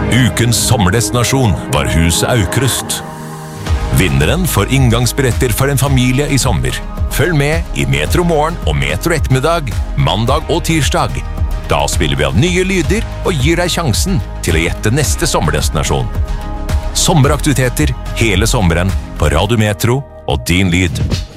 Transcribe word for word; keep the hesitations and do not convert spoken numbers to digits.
Ukens sommerdestinasjon var Huset Aukrust. Vinneren får inngangsbilletter for en familie i sommer. Følg med i Metro Morgen og Metro Ettermiddag, mandag og tirsdag. Da spiller vi av nye lyder og gir deg sjansen til å gjette neste sommerdestinasjon. Sommeraktiviteter hele sommeren på Radio Metro og din lyd.